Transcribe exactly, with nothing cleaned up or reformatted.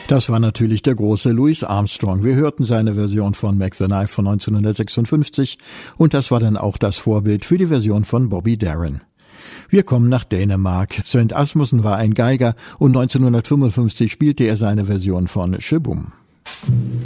Das war natürlich der große Louis Armstrong. Wir hörten seine Version von Mac the Knife von neunzehnhundertsechsundfünfzig und das war dann auch das Vorbild für die Version von Bobby Darin. Wir kommen nach Dänemark. Svend Asmussen war ein Geiger und neunzehnhundertfünfundfünfzig spielte er seine Version von Shaboom.